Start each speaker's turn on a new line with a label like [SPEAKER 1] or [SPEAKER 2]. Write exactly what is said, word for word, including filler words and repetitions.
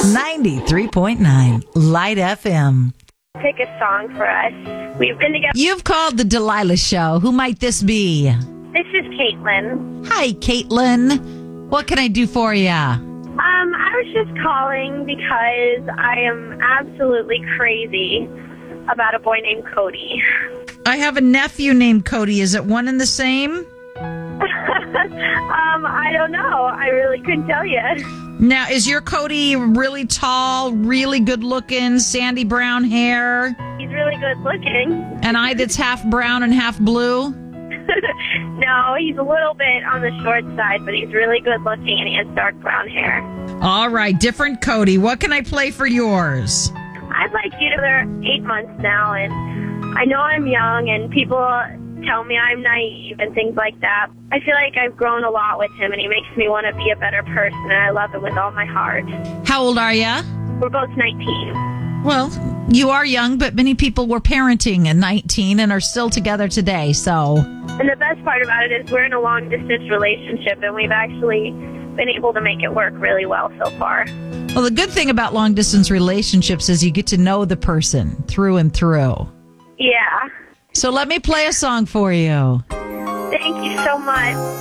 [SPEAKER 1] ninety-three point nine Light F M.
[SPEAKER 2] Pick a song for us. We've been together.
[SPEAKER 1] You've called the Delilah Show. Who might this be?
[SPEAKER 2] This is Caitlin.
[SPEAKER 1] Hi, Caitlin. What can I do for you?
[SPEAKER 2] Um, I was just calling because I am absolutely crazy about a boy named Cody.
[SPEAKER 1] I have a nephew named Cody. Is it one and the same?
[SPEAKER 2] um, I don't know. I really couldn't tell you.
[SPEAKER 1] Now, is your Cody really tall, really good looking, sandy brown hair?
[SPEAKER 2] He's really good looking.
[SPEAKER 1] An eye that's half brown and half blue?
[SPEAKER 2] No, he's a little bit on the short side, but he's really good looking and he has dark brown hair.
[SPEAKER 1] All right, different Cody. What can I play for yours?
[SPEAKER 2] I'd like you to there eight months now, and I know I'm young, and people tell me I'm naive and things like that. I feel like I've grown a lot with him, and he makes me want to be a better person, and I love him with all my heart.
[SPEAKER 1] How old are you?
[SPEAKER 2] We're both nineteen.
[SPEAKER 1] Well, you are young, but many people were parenting at nineteen and are still together today, so...
[SPEAKER 2] And the best part about it is we're in a long-distance relationship, and we've actually been able to make it work really well so far.
[SPEAKER 1] Well, the good thing about long-distance relationships is you get to know the person through and through.
[SPEAKER 2] Yeah.
[SPEAKER 1] So let me play a song for you.
[SPEAKER 2] Thank you so much.